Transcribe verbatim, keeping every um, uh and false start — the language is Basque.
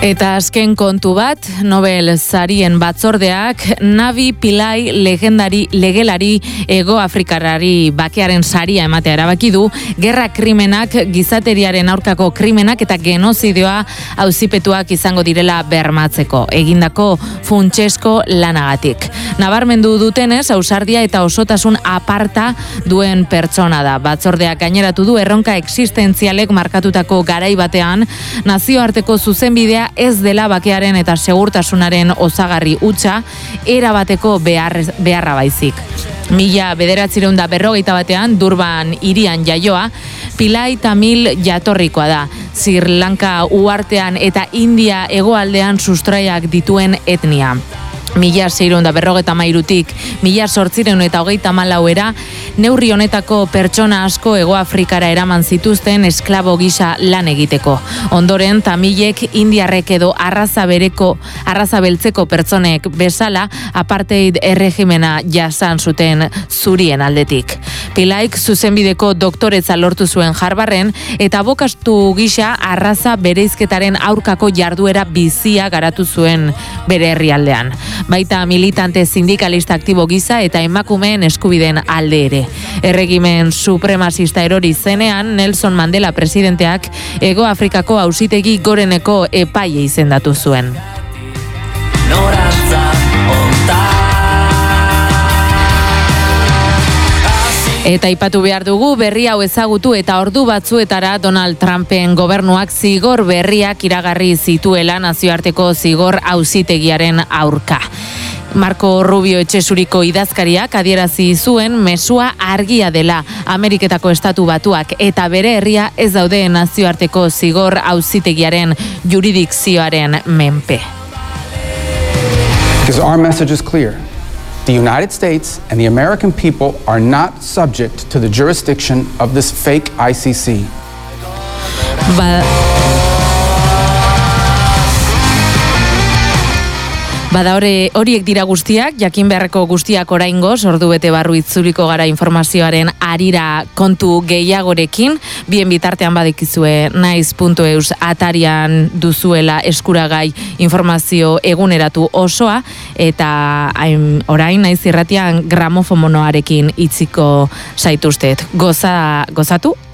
Eta azken kontu bat, Nobel sarien batzordeak Navi Pillay legendari legelari Hego Afrikarrari bakearen saria ematea erabaki du, gerra krimenak, gizateriaren aurkako krimenak eta genozidioa auzipetuak izango direla bermatzeko, egindako funtsesko lanagatik. Nabarmendu dutenez, ausardia eta osotasun aparta duen pertsona da. Batzordeak gaineratu du erronka existentzialek markatutako garai batean, nazioarteko zuzenbidea ez dela bakearen eta segurtasunaren osagarri hutsa, erabateko behar, beharra baizik. Mila bederatziehun eta berrogeita batean, Durban hirian jaioa, Pillay Tamil jatorrikoa da. Sri Lanka uhartean eta India hegoaldean sustraiak dituen etnia. Mila seiehun eta berrogeita hamairutik mila zortziehun eta hogeita hamalauera neurri honetako pertsona asko Hego Afrikara eraman zituzten esklabo gisa lan egiteko. Ondoren tamilek indiarrek edo arraza bereko arraza beltzeko pertsonek bezala apartheid erregimena jasan zuten zurien aldetik. Pillayk zuzenbideko doktoretza lortu zuen Harvarden eta abokatu gisa arraza bereizketaren aurkako jarduera bizia garatu zuen bere herrialdean. Baita militante sindikalista aktibo gisa eta emakumeen eskubideen alde ere. Erregimen supremazista erori zenean, Nelson Mandela presidenteak Hego Afrikako auzitegi goreneko epaile izendatu zuen. Eta aipatu behar dugu, berri hau ezagutu eta ordu batzuetara Donald Trumpen gobernuak zigor berriak iragarri zituela nazioarteko zigor auzitegiaren aurka. Marco Rubio etxesuriko idazkariak adierazi zuen mesua argia dela Ameriketako estatu batuak eta bere herria ez daude nazioarteko zigor auzitegiaren juridikzioaren menpe. Because our message is clear. The United States and the American people are not subject to the jurisdiction of this fake I C C. Ba Bada hori, horiek dira guztiak, jakin beharreko guztiak oraingoz, ordu bete barru itzuliko gara informazioaren arira kontu gehiagorekin, bien bitartean badikizue naiz puntu eus atarian duzuela eskuragai informazio eguneratu osoa, eta hain, orain naiz irratian gramofomonoarekin itziko zaituztet. Goza, gozatu